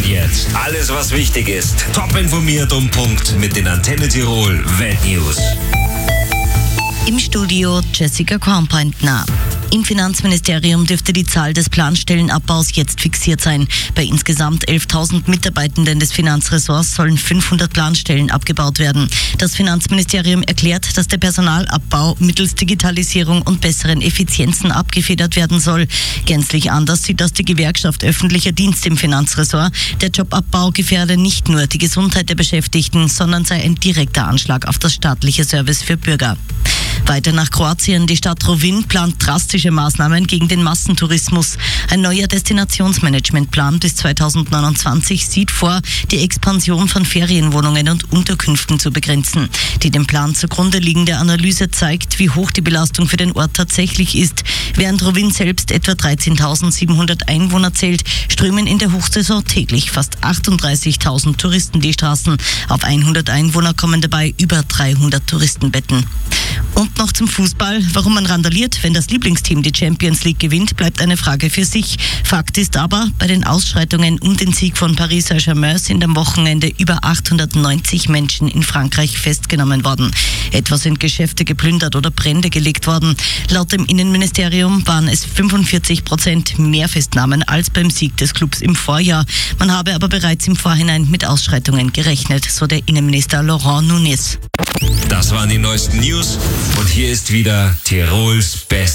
Und jetzt alles, was wichtig ist. Top informiert um Punkt mit den Antenne Tirol Weltnews. Im Studio Jessica Kornpointner. Im Finanzministerium dürfte die Zahl des Planstellenabbaus jetzt fixiert sein. Bei insgesamt 11.000 Mitarbeitenden des Finanzressorts sollen 500 Planstellen abgebaut werden. Das Finanzministerium erklärt, dass der Personalabbau mittels Digitalisierung und besseren Effizienzen abgefedert werden soll. Gänzlich anders sieht das die Gewerkschaft Öffentlicher Dienst im Finanzressort. Der Jobabbau gefährde nicht nur die Gesundheit der Beschäftigten, sondern sei ein direkter Anschlag auf das staatliche Service für Bürger. Weiter nach Kroatien. Die Stadt Rovinj plant drastische Maßnahmen gegen den Massentourismus. Ein neuer Destinationsmanagementplan bis 2029 sieht vor, die Expansion von Ferienwohnungen und Unterkünften zu begrenzen. Die dem Plan zugrunde liegende Analyse zeigt, wie hoch die Belastung für den Ort tatsächlich ist. Während Rovinj selbst etwa 13.700 Einwohner zählt, strömen in der Hochsaison täglich fast 38.000 Touristen die Straßen. Auf 100 Einwohner kommen dabei über 300 Touristenbetten. Und noch zum Fußball. Warum man randaliert, wenn das Lieblingsteam die Champions League gewinnt, bleibt eine Frage für sich. Fakt ist aber, bei den Ausschreitungen um den Sieg von Paris Saint-Germain sind am Wochenende über 890 Menschen in Frankreich festgenommen worden. Etwa sind Geschäfte geplündert oder Brände gelegt worden. Laut dem Innenministerium waren es 45% mehr Festnahmen als beim Sieg des Clubs im Vorjahr. Man habe aber bereits im Vorhinein mit Ausschreitungen gerechnet, so der Innenminister Laurent Nunez. Das waren die neuesten News und hier ist wieder Tirols Best.